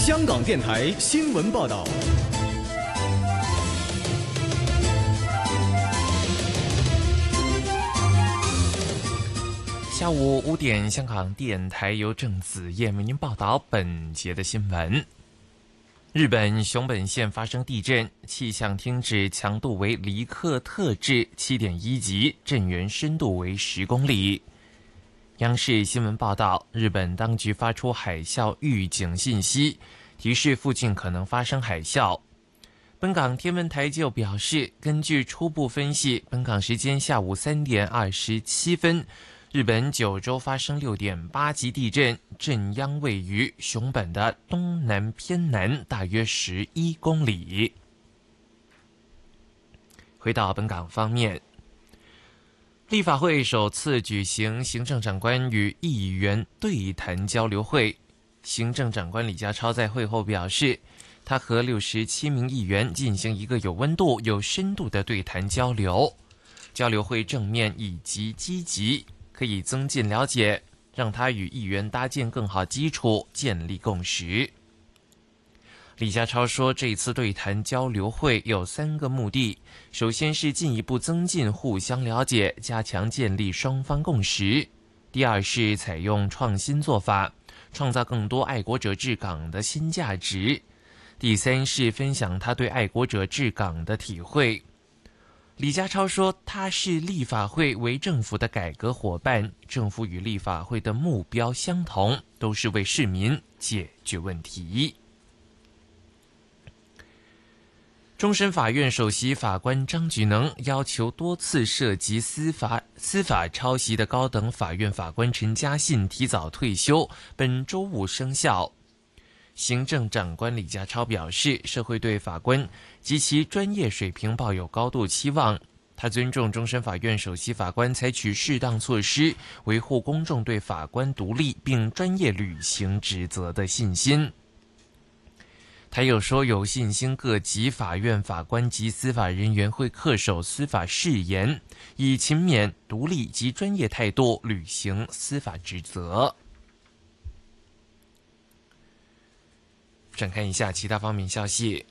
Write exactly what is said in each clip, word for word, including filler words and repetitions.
香港电台新闻报道。 下午五点，香港电台由郑子燕为您报道本节的新闻。日本熊本县发生地震，气象厅指强度为黎克特制 七点一 级，震源深度为十公里。央视新闻报道，日本当局发出海啸预警信息，提示附近可能发生海啸。本港天文台就表示，根据初步分析，本港时间下午三点二十七分，日本九州发生 六点八 级地震，震央位于熊本的东南偏南大约十一公里。回到本港方面，立法会首次举行行政长官与议员对谈交流会，行政长官李家超在会后表示，他和六十七名议员进行一个有温度、有深度的对谈交流，交流会正面以及积极，可以增进了解，让他与议员搭建更好基础，建立共识。李家超说，这次对谈交流会有三个目的，首先是进一步增进互相了解，加强建立双方共识；第二是采用创新做法，创造更多爱国者治港的新价值；第三是分享他对爱国者治港的体会。李家超说，他是立法会为政府的改革伙伴，政府与立法会的目标相同，都是为市民解决问题。终审法院首席法官张举能要求多次涉及司法司法抄袭的高等法院法官陈嘉信提早退休，本周五生效。行政长官李家超表示，社会对法官及其专业水平抱有高度期望，他尊重终审法院首席法官采取适当措施，维护公众对法官独立并专业履行职责的信心。他又说，有信心各级法院法官及司法人员会恪守司法誓言，以勤勉、独立及专业态度履行司法职责。展开一下其他方面消息。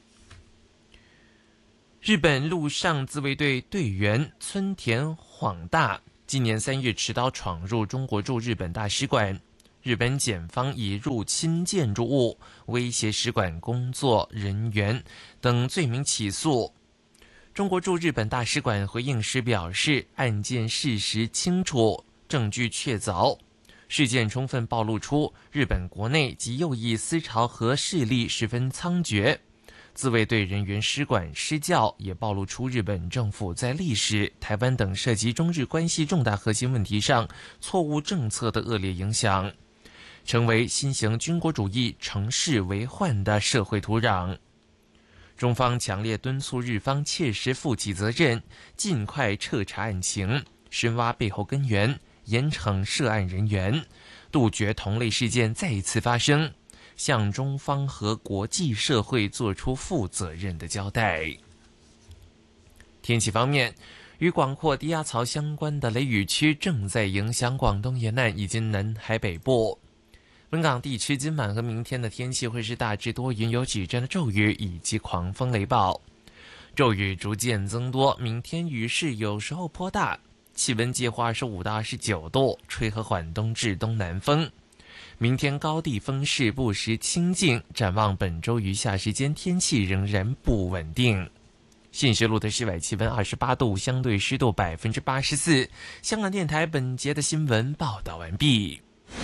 日本陆上自卫队队员村田晃大今年三月持刀闯入中国驻日本大使馆，日本检方以入侵建筑物、威胁使馆工作人员等罪名起诉。中国驻日本大使馆回应时表示，案件事实清楚，证据确凿，事件充分暴露出日本国内及右翼思潮和势力十分猖獗，自卫队人员失管失教，也暴露出日本政府在历史、台湾等涉及中日关系重大核心问题上错误政策的恶劣影响，成为新型军国主义乘势为患的社会土壤。中方强烈敦促日方切实负起责任，尽快彻查案情，深挖背后根源，严惩涉案人员，杜绝同类事件再一次发生，向中方和国际社会做出负责任的交代。天气方面，与广阔低压槽相关的雷雨区正在影响广东沿岸以及南海北部。本港地区今晚和明天的天气会是大致多云，有几阵的骤雨以及狂风雷暴，骤雨逐渐增多，明天雨势有时候颇大，气温介乎二十五到二十九度，吹和缓东至东南风。明天高地风势不时清劲，展望本周余下时间天气仍然不稳定。信息录的室外气温二十八度，相对湿度百分之八十四。香港电台本节的新闻报道完毕。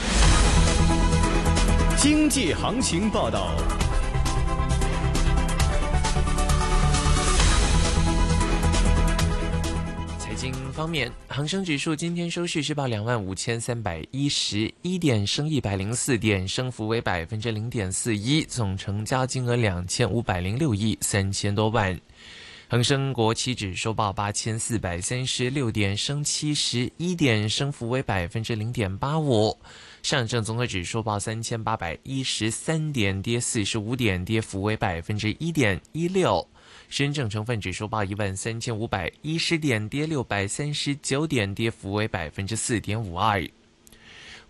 经济行情报道。 财经方面，恒生指数今天收市是报两万五千三百一十一点，升一百零四点，升幅为百分之零点四一，总成交金额两千五百零六亿三千多万。恒生国企指数报八千四百三十六点，升七十一点，升幅为百分之零点八五。上证综合指数报三千八百一十三点，跌四十五点，跌幅为百分之一点一六。深证成分指数报一万三千五百一十点，跌六百三十九点，跌幅为百分之四点五二。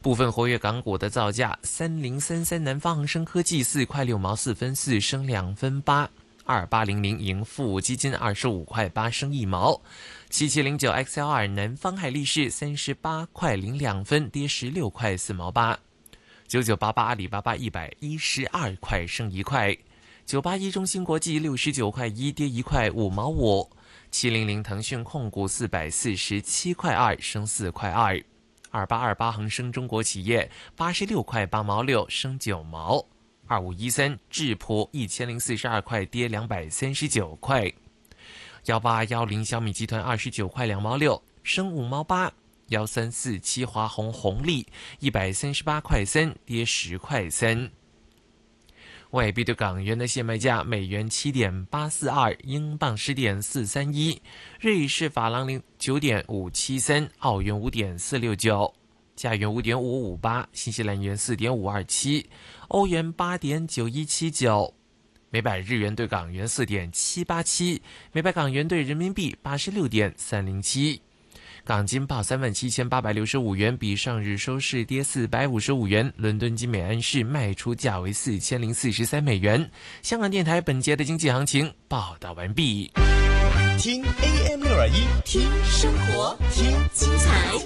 部分活跃港股的造价：三零三三南方恒生科技四块六毛四分四升两分八，二八零零盈富基金二十五块八升一毛，七七零九 X L 二南方海力士三十八块零两分跌十六块四毛八，九九八八阿里巴巴一百一十二块升一块，九八一中芯国际六十九块一跌一块五毛五，七零零腾讯控股四百四十七块二升四块二，二八二八恒生中国企业八十六块八毛六升九毛，二五一三智普一千零四十二块跌两百三十九块，幺八幺零小米集团二十九块两毛六升五毛八，幺三四七华虹红利一百三十八块三跌十块三。外币对港元的现卖价：美元七点八四二，英镑十点四三一，瑞士法郎零九点五七三，澳元五点四六九，加元五点五五八，新西兰元四点五二七，欧元八点九一七九。每百日元对港元四点七八七，每百港元对人民币八十六点三零七。港金报三万七千八百六十五元，比上日收市跌四百五十五元。伦敦金每安士卖出价为四千零四十三美元。香港电台本节的经济行情报道完毕。 听 A M 六二一， 听生活，听精彩，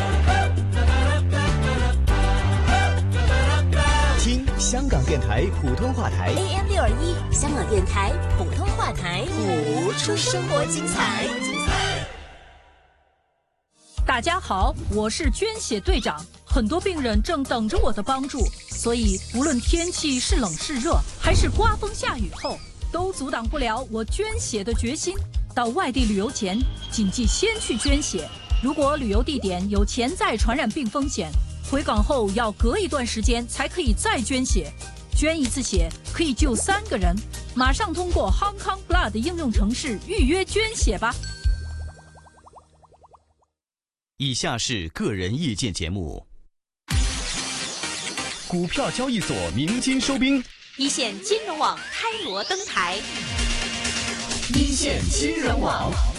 听香港电台普通话台 A M 六二一，香港电台普通话台，谱出生活精彩。 大家好，我是捐血队长，很多病人正等着我的帮助，所以无论天气是冷是热，还是刮风下雨后，都阻挡不了我捐血的决心。到外地旅游前，谨记先去捐血。如果旅游地点有潜在传染病风险，回港后要隔一段时间才可以再捐血。捐一次血可以救三个人，马上通过 Hong Kong Blood 应用程式预约捐血吧。 以下是个人意见节目。股票交易所鸣金收兵， 一线金融网开锣登台， 一线金融网。